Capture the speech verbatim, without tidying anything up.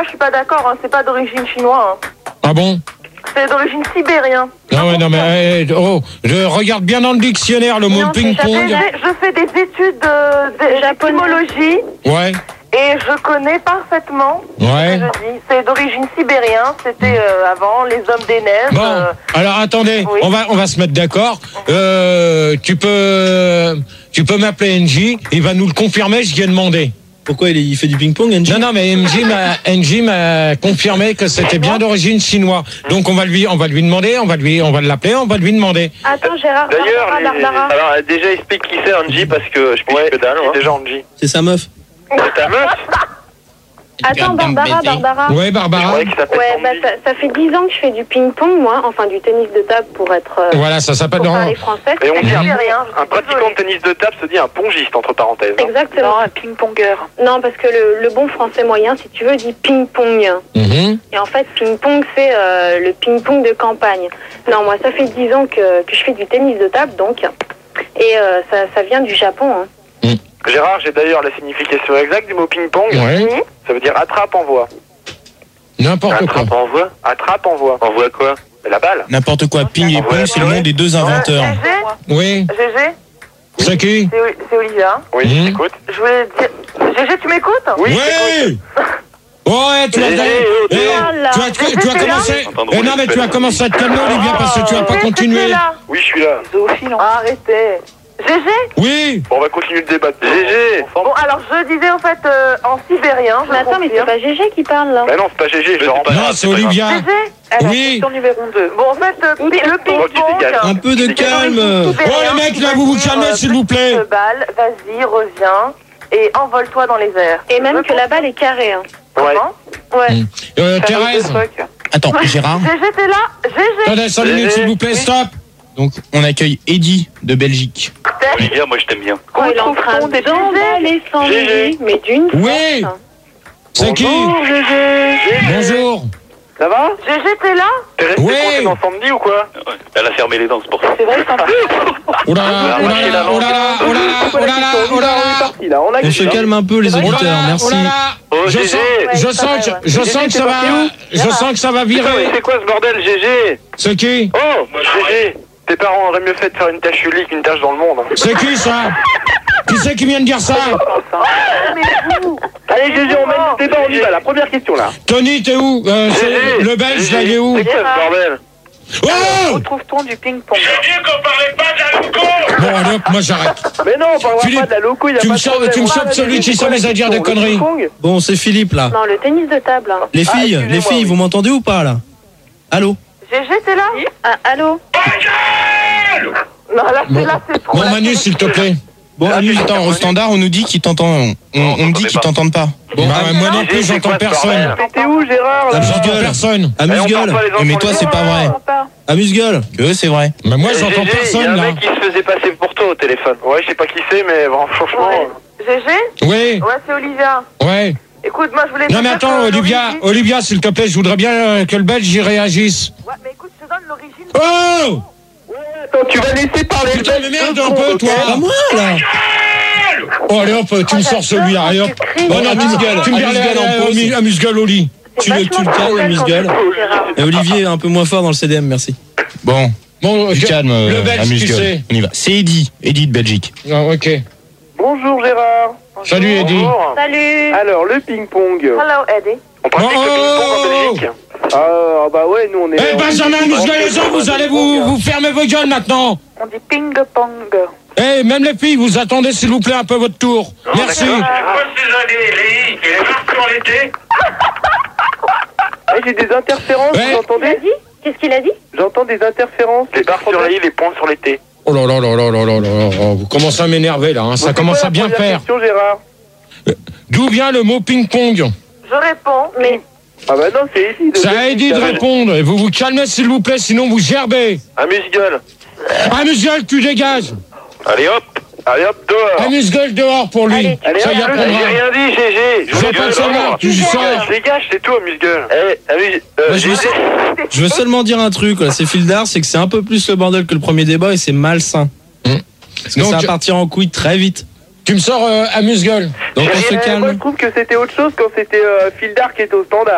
je suis pas d'accord, hein, c'est pas d'origine chinoise. Hein. Ah bon? C'est d'origine sibérien. Ah ouais, non mais eh, oh, je regarde bien dans le dictionnaire le mot ping-pong. Je fais des études d'étymologie. Ouais. Et je connais parfaitement ouais. ce que je dis. C'est d'origine sibérien. C'était euh, avant les hommes des neiges. Bon, euh... alors attendez, oui. on va on va se mettre d'accord. Euh, tu peux tu peux m'appeler N J. Il va nous le confirmer. Je viens demander. Pourquoi il, est, il fait du ping-pong, N J? Non, non, mais N J m'a, N J m'a confirmé que c'était bien d'origine chinoise. Donc on va lui, on va lui demander, on va lui, on va l'appeler, on va lui demander. Attends, Gérard. D'ailleurs, les... alors déjà explique qui c'est Angie parce que je ouais, que dalle. Hein. Déjà Angie. C'est sa meuf. C'est ta meuf? Attends, Barbara, Barbara. Ouais, Barbara. Ouais, bah, ça, ça fait dix ans que je fais du ping-pong, moi, enfin du tennis de table pour être. Euh, voilà, ça s'appelle. Pour parler français. Et on dit un, un pratiquant de tennis de table se dit un pongiste, entre parenthèses. Hein. Exactement. Non, un ping-pongeur. Non, parce que le, le bon français moyen, si tu veux, dit ping-pong. Mm-hmm. Et en fait, ping-pong, c'est euh, le ping-pong de campagne. Non, moi, ça fait dix ans que, que je fais du tennis de table, donc. Et euh, ça, ça vient du Japon, hein. Mm. Gérard, j'ai d'ailleurs la signification exacte du mot ping-pong. Ouais. Ça veut dire attrape, envoie. N'importe quoi. Attrape, envoie. Attrape, envoie. Envoie quoi? La balle. N'importe quoi. Ping et pong, c'est le nom des deux inventeurs. Oui. Gégé. C'est qui? C'est Olivia. Oui, mmh. j'écoute. Je voulais dire... Gégé, tu m'écoutes? Oui, oui. Ouais, tu as, Gégé, eh, tu as, tu, tu as commencé. Eh non, mais tu as commencé à te calmer, Olivia, parce que tu vas pas continuer. Oui, je suis là. Arrêtez. Gégé? Oui. Bon, on va continuer le débat. Gégé. Bon, alors je disais en fait euh, en sibérien. Mais attends, mais c'est pas Gégé qui parle là. Bah non, c'est pas Gégé, je le rends pas. Non, c'est Olivia. Gégé? Oui. Question numéro deux. Bon, en fait, euh, le ping-pong. Un peu de calme. Oh, les mecs, là, vous vous calmez, s'il vous plaît. Balle, vas-y, reviens et envole-toi dans les airs. Et même que la balle est carrée. Hein. Ouais. Ouais. Euh, Thérèse. Attends, Gérard. Gégé, t'es là? Gégé. Attendez, cinq minutes, s'il vous plaît, stop. Donc, on accueille Eddie de Belgique. Olivia, moi je t'aime bien. Oh, il est en train d'emballer sans lui, mais d'une Oui. C'est qui? Bonjour, Gégé. Bonjour. Ça va? Gégé, t'es là? T'es resté Oui. coincé dans samedi ou quoi? Elle a fermé les dents, c'est pour ça. C'est vrai, c'est un peu. Oh là là, oh là là, oh là là, oh là là, oh là là, oh là là. On se calme un peu, les Oh là auditeurs. là, Merci. oh là là. Oh, Je Gégé. sens, je Ouais, sens, ça que, va, ouais. je sens que ça va, je sens que ça va virer. C'est quoi ce bordel, Gégé? C'est qui? Oh, Gégé. Tes parents auraient mieux fait de faire une tâche unique qu'une tâche dans le monde. C'est qui ça? Qui c'est qui vient de dire ça? Allez, Gégé, on mène le débat, on y va. La première question là. Tony, t'es où? euh, c'est le Belge, là, il est où? C'est quoi ce bordel? Oh! Retrouve-t-on du ping-pong? Bon, allez hop, moi j'arrête. Mais non, on parlera Philippe, pas de la loco, il y a tu pas me de chopes, problème. tu me On chopes parle celui de qui s'amuse à dire des le conneries. ping-pong. Bon, c'est Philippe, là. Non, le tennis de table. Hein. Les filles, excusez-moi, les filles, oui. vous m'entendez ou pas, là? Allô? Gégé, t'es là? Ah, allô? Non, là, c'est Bon, là, c'est trop. bon là, Manu, c'est- s'il te plaît. Bon, Amuse, attends, au standard, on nous dit qu'ils t'entendent. On, on me dit qu'ils t'entendent pas. Bon, bah, moi non plus, j'entends personne. T'es où, Gérard là? J'entends Amuse-gueule. personne. Eh, on Amuse-gueule. parle pas les enfants Mais toi, de c'est pas vrai. Amuse-gueule. Que c'est vrai. Mais moi, j'entends Gégé, il y a personne, un là. mec qui se faisait passer pour toi au téléphone. Ouais, je sais pas qui c'est, mais bon, franchement. Ouais. Gégé? Oui, Ouais, c'est Olivia. ouais. Écoute, moi, je voulais. Non, te mais dire attends, que Olivia, l'origine- Olivia, s'il te plaît, je voudrais bien euh, que le Belge y réagisse. Ouais, mais écoute, je te donne l'origine. Oh! Attends, tu vas laisser parler Putain, mais merde un peu, toi. Pas moi, là. Oh, allez hop, tu me sors celui-là, allez hop. Tu cries. Oh non, amuse-gueule, tu me Amuse-gueule en gardes pause. amuse-gueule au lit. Tu le, tu le calmes, amuse-gueule. Et Olivier est un peu moins fort dans le C D M, merci. Bon, Bon, du je- calme, le euh, Belge, qui amuse-gueule. c'est? On y va. C'est Eddie, Eddie de Belgique. Ah, ok. Bonjour, Gérard. Salut, Eddie. Bonjour. Salut. Alors, le ping-pong. Hello, Eddie. On pratique Oh, le ping-pong en oh, Belgique. Ah, bah ouais, nous on est. Eh, Benjamin, amuse-gueule les gens, vous allez vous, vous fermer vos gueules maintenant. On dit ping-pong. Eh, même les filles, vous attendez s'il vous plaît un peu votre tour. Merci. Eh, j'ai des interférences, Ouais. vous entendez? Dit Qu'est-ce qu'il a dit? J'entends des interférences. Les barres sur la i, les points sur les t. Oh là là là là là là là là, vous commencez à m'énerver là, hein, ça C'est commence quoi à la bien première faire. question, Gérard? D'où vient le mot ping-pong? Je réponds. Mais Ah bah non, c'est Eddie. de Ça a Belgique, aidé de quand même. répondre, et vous vous calmez s'il vous plaît, sinon vous gerbez. Amuse-gueule. Amuse-gueule, tu dégages. Allez hop. Allez hop, dehors. Amuse-gueule dehors pour lui. Allez, Allez, Ça y hop, j'ai apprendra. rien dit, Gégé. Je veux pas le savoir, tu dis ça. Dégage, c'est tout, amuse-gueule. Eh, amuse. Euh, Moi, je veux- Gégé. Je veux seulement dire un truc, là, c'est fil d'art, c'est que c'est un peu plus le bordel que le premier débat et c'est malsain. Hum. Parce que Donc, ça va partir en couille très vite. Tu me sors euh, amuse-gueule. Donc on se Eh, moi, calme. je trouve que c'était autre chose quand c'était euh, Phil Dark qui était au standard.